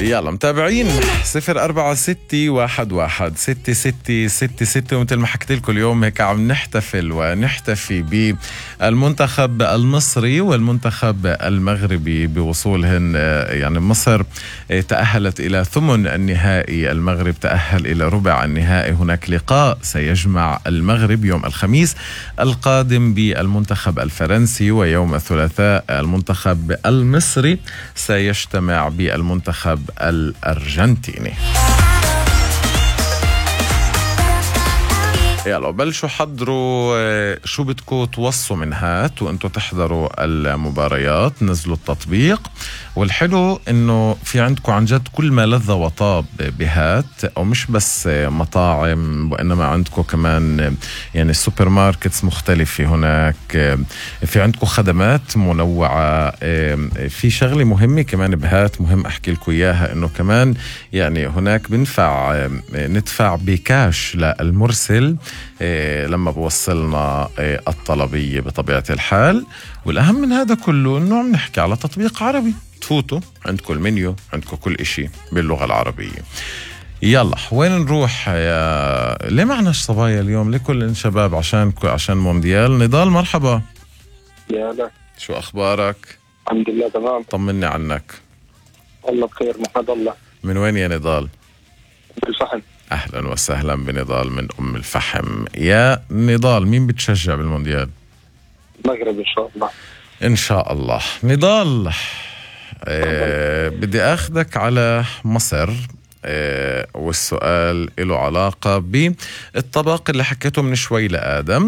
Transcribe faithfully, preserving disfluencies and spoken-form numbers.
يلا متابعين صفر أربعة ستة واحد واحد ستة ستة ستة ستة. ومثل ما حكيت لكم اليوم هيك عم نحتفل ونحتفي بالمنتخب المصري والمنتخب المغربي بوصولهن. يعني مصر تأهلت إلى ثمن النهائي، المغرب تأهل إلى ربع النهائي. هناك لقاء سيجمع المغرب يوم الخميس القادم بالمنتخب الفرنسي، ويوم الثلاثاء المنتخب المصري سيجتمع بالمنتخب الأرجنتيني. يلا بلشوا حضروا شو بدكم توصوا من هات وانتوا تحضروا المباريات. نزلوا التطبيق، والحلو انه في عندكم عن جد كل ما لذ وطاب بهات، او مش بس مطاعم وانما عندكم كمان يعني السوبر ماركتس مختلفة. هناك في عندكم خدمات منوعة. في شغلة مهمة كمان بهات مهم احكي لكم اياها، انه كمان يعني هناك بنفع ندفع بكاش للمرسل إيه لما بوصلنا إيه الطلبية بطبيعة الحال. والأهم من هذا كله إنه عم نحكي على تطبيق عربي، تفوتوا عندكم المنيو، عندكم كل إشي باللغة العربية. يلا وين نروح يا ليه معناش صبايا اليوم؟ لكل شباب عشان عشان مونديال. نضال مرحبا. يا هلا، شو أخبارك؟ الحمد لله تمام. طمني عنك. والله بخير محمد الله. من وين يا نضال؟ بالفحم. أهلا وسهلا بنضال من أم الفحم. يا نضال مين بتشجع بالمونديال؟ المغرب إن شاء الله. إن شاء الله. نضال آه بدي أخذك على مصر، آه والسؤال له علاقة بالطبق اللي حكيته من شوي لآدم.